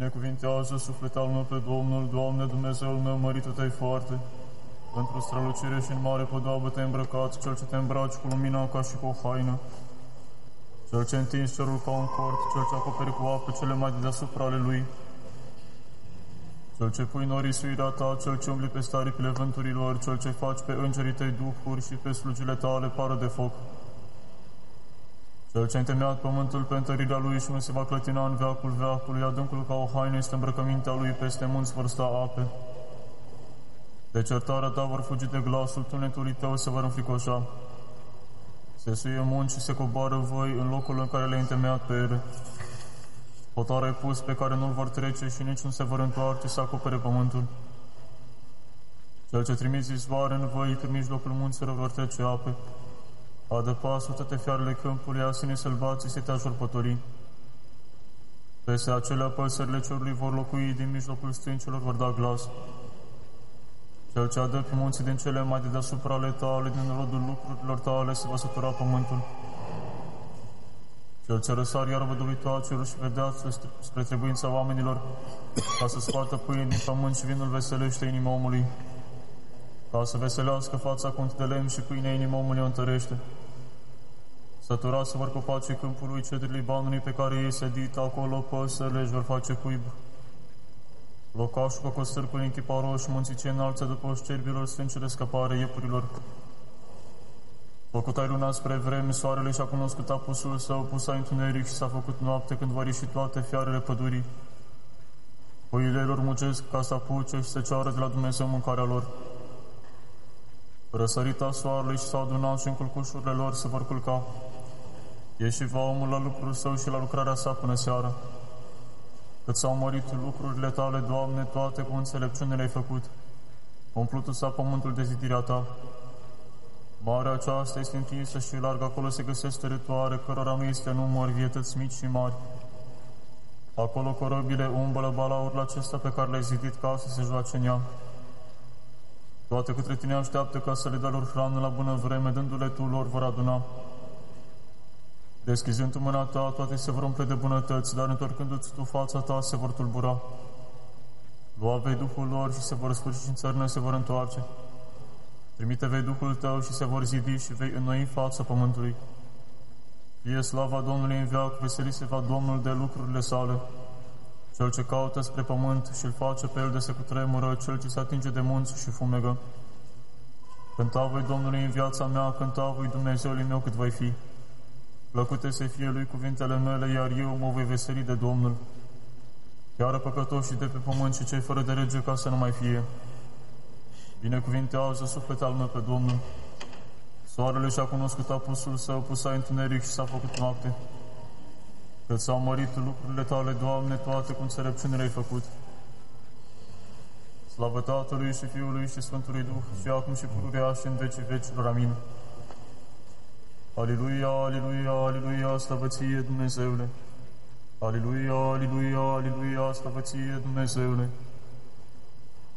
Binecuvintează sufletul meu pe Domnul, Doamne Dumnezeul meu, mărită Te-ai foarte. Pentru strălucire și în mare podoabă Te-ai îmbrăcat, Cel ce Te îmbraci cu lumina ca și cu o haină. Cel ce întinzi cerul ca un cort, Cel ce acoperi cu apă cele mai de deasupra ale Lui. Cel ce pui norii suirea Ta, Cel ce umbli peste aripile vânturilor, Cel ce faci pe îngerii Tăi duhuri și pe slugile Tale pară de foc. Cel ce a întemeiat pământul pe întărirea Lui și nu se va clătina în veacul veacului, adâncul ca o haină este îmbrăcămintea Lui, peste munți vor sta ape. De certarea Ta vor fugi de glasul tunetului Tău, se vor înfricoșa. Se suie munci și se coboară voi în locul în care le-ai întemeiat pe ele. Hotar ai pus pe care nu-l vor trece și nici nu se vor întoarce să acopere pământul. Cel ce trimiți izvoare în voi, prin mijlocul munților vor trece ape. Adăpasul toate fiarele câmpului, asinii sălbații se te ajur potori. Peste acelea păsările cerului vor locui, din mijlocul stâncelor vor da glas. Cel ce adă pe munții din cele mai de deasupra ale Tale, din rodul lucrurilor Tale, se va sătura pământul. Cel ce răsar iarbă doluitoare cerul și vedeață spre trebuința oamenilor, ca să scoată pâine din pământ și vinul veselește inima omului, ca să veselească fața cu de lemn și pâinea inima omului o întărește. Săturați vor copacii câmpului, cedrii Libanului pe care ei sedit, acolo păsările își vor face cuib. Locașul cu costârpul în chiparoși, munții cei înalți după șcerbilor, stâncele scăpare iepurilor. Făcut ai luna spre vreme, soarele și-a cunoscut apusul său, pus ai întuneric și s-a făcut noapte când vor ieși toate fiarele pădurii. Oile lor mucesc ca să apuce și se ceară de la Dumnezeu mâncarea lor. Răsărita soarele și s-au adunat și în culcușurile lor se vor culca. Ieși va omul la lucrul său și la lucrarea sa până seara. Cât s-au mărit lucrurile Tale, Doamne, toate cu înțelepciune le-ai făcut. Umplutul s-a pământul de zidirea Ta. Marea aceasta este întinsă și largă, acolo se găsesc teritoare, cărora nu este număr, vietăți mici și mari. Acolo corăbile umblă balaurile acesta pe care le-ai zidit ca să se joace în ea. Toate către Tine așteaptă ca să le dea lor hrană la bună vreme, dându-le Tu lor vor aduna. Deschizând Tu mâna Ta, toate se vor umple de bunătăți, dar întorcându-ți Tu fața Ta, se vor tulbura. Lua vei Duhul lor și se vor scurci și în țărână se vor întoarce. Trimite vei Duhul Tău și se vor zidi și vei înnoi în fața pământului. Fie slava Domnului în veac, veseli se va Domnul de lucrurile sale. Cel ce caută spre pământ și îl face pe el de se cutremură, cel ce se atinge de munți și fumegă. Cânta voi Domnului în viața mea, cânta voi Dumnezeului meu cât voi fi. Plăcute să fie Lui cuvintele mele, iar eu mă voi veseli de Domnul. Iară păcătoșii de pe pământ și cei fără de rege ca să nu mai fie. Binecuvintează sufletul al meu pe Domnul. Soarele și-a cunoscut apusul său, pus ai întuneric și s-a făcut noapte. Cât s-au mărit lucrurile Tale, Doamne, toate cu înțelepciune le-ai făcut. Slavă Tatălui și Fiului și Sfântului Duh, și acum și pururea și în vecii vecilor. Amin. Aliluia, aliluia, aliluia, slavă Ție, Dumnezeule! Aliluia, aliluia, aliluia, slavă Ție, Dumnezeule!